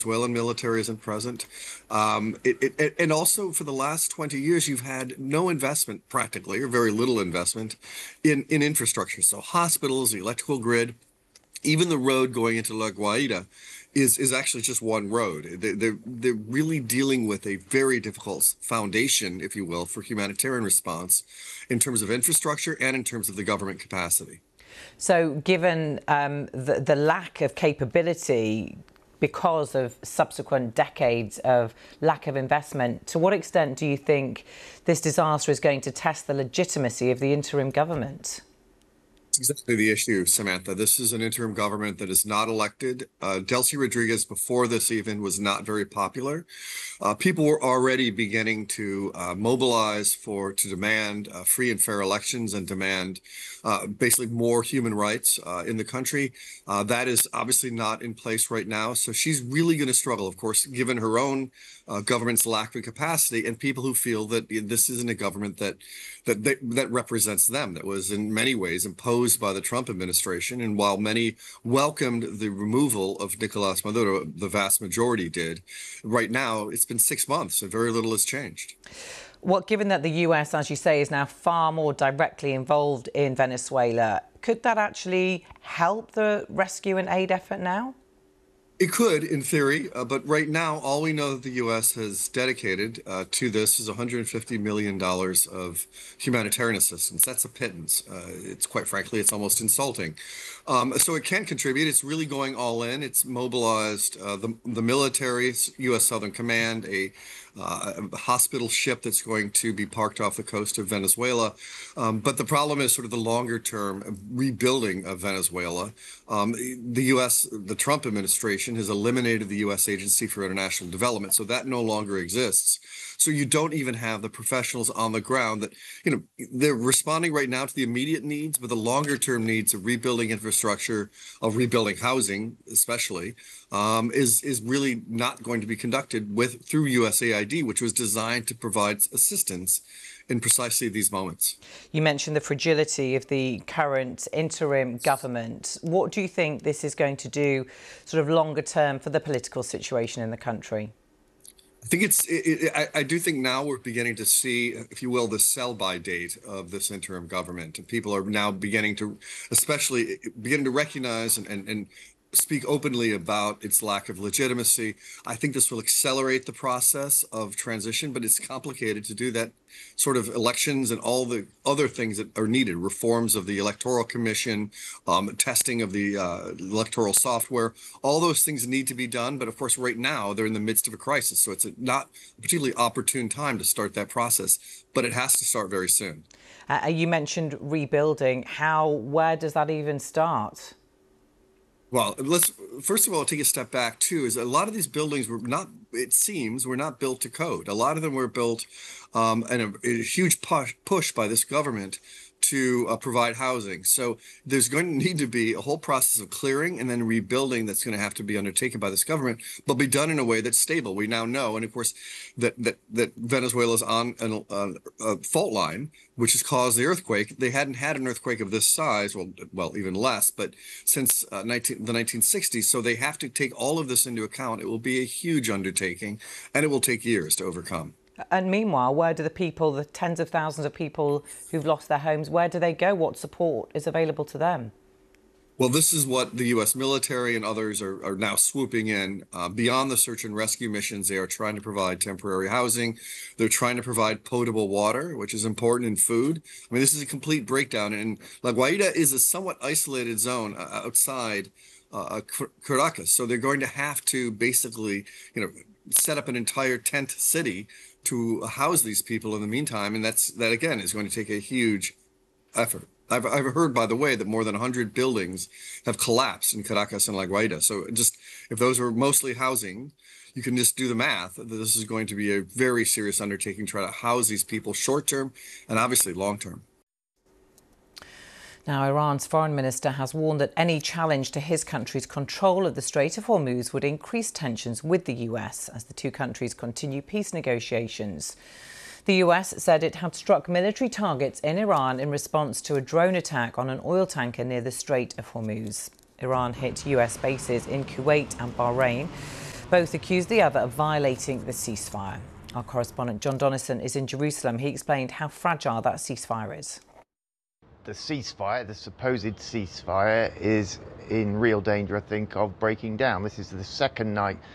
Venezuelan military isn't present. And also for the last 20 years, you've had no investment practically, or very little investment in infrastructure. So hospitals, the electrical grid, even the road going into La Guaira is actually just one road. They're really dealing with a very difficult foundation, if you will, for humanitarian response in terms of infrastructure and in terms of the government capacity. So given the lack of capability because of subsequent decades of lack of investment, to what extent do you think this disaster is going to test the legitimacy of the interim government? That's exactly the issue, Samantha. This is an interim government that is not elected. Delcy Rodriguez, before this even, was not very popular. People were already beginning to mobilize to demand free and fair elections and demand basically more human rights in the country. That is obviously not in place right now. So she's really going to struggle, of course, given her own government's lack of capacity and people who feel that this isn't a government that represents them, that was in many ways imposed by the Trump administration. And while many welcomed the removal of Nicolas Maduro, the vast majority did, right now it's been 6 months and very little has changed. Well, given that the US, as you say, is now far more directly involved in Venezuela, could that actually help the rescue and aid effort now? It could, in theory, but right now, all we know that the U.S. has dedicated to this is $150 million of humanitarian assistance. That's a pittance. It's quite frankly, it's almost insulting. So it can contribute. It's really going all in. It's mobilized the military, U.S. Southern Command, a hospital ship that's going to be parked off the coast of Venezuela. But the problem is sort of the longer term rebuilding of Venezuela. The U.S., the Trump administration has eliminated the U.S. Agency for International Development, so that no longer exists. So you don't even have the professionals on the ground that, they're responding right now to the immediate needs, but the longer term needs of rebuilding infrastructure, of rebuilding housing, especially, is really not going to be conducted through USAID, which was designed to provide assistance in precisely these moments. You mentioned the fragility of the current interim government. What do you think this is going to do sort of longer term for the political situation in the country? I think I do think now we're beginning to see, if you will, the sell-by date of this interim government. And people are now beginning to, especially begin to recognize and speak openly about its lack of legitimacy. I think this will accelerate the process of transition, but it's complicated to do that. Sort of elections and all the other things that are needed, reforms of the Electoral Commission, testing of the electoral software, all those things need to be done. But of course, right now they're in the midst of a crisis. So it's not a particularly opportune time to start that process, but it has to start very soon. You mentioned rebuilding. Where does that even start? Well, let's first of all take a step back too. Is a lot of these buildings were not, it seems, were not built to code. A lot of them were built and a huge push by this government to provide housing. So there's going to need to be a whole process of clearing and then rebuilding that's going to have to be undertaken by this government, but be done in a way that's stable. We now know, and of course, that Venezuela's on a fault line, which has caused the earthquake. They hadn't had an earthquake of this size, well, even less, but since the 1960s. So they have to take all of this into account. It will be a huge undertaking, and it will take years to overcome. And meanwhile, where do the tens of thousands of people who've lost their homes, where do they go? What support is available to them? Well, this is what the U.S. military and others are now swooping in. Beyond the search and rescue missions, they are trying to provide temporary housing. They're trying to provide potable water, which is important in food. I mean, this is a complete breakdown. And La Guaira is a somewhat isolated zone outside Caracas. So they're going to have to basically, set up an entire tent city to house these people in the meantime. And that again is going to take a huge effort. I've heard, by the way, that more than 100 buildings have collapsed in Caracas and La Guaira. So just if those were mostly housing, you can just do the math. This is going to be a very serious undertaking, try to house these people short term and obviously long term. Now, Iran's foreign minister has warned that any challenge to his country's control of the Strait of Hormuz would increase tensions with the US as the two countries continue peace negotiations. The US said it had struck military targets in Iran in response to a drone attack on an oil tanker near the Strait of Hormuz. Iran hit US bases in Kuwait and Bahrain. Both accused the other of violating the ceasefire. Our correspondent John Donnison is in Jerusalem. He explained how fragile that ceasefire is. The ceasefire, the supposed ceasefire, is in real danger, I think, of breaking down. This is the second night